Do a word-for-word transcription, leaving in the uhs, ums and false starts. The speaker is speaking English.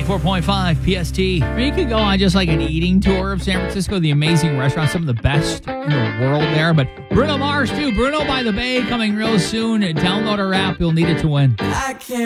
ninety-four point five P S T. Or you could go on just like an eating tour of San Francisco, the amazing restaurants, some of the best in the world there. But Bruno Mars, too. Bruno by the Bay coming real soon. Download our app. You'll need it to win. I can't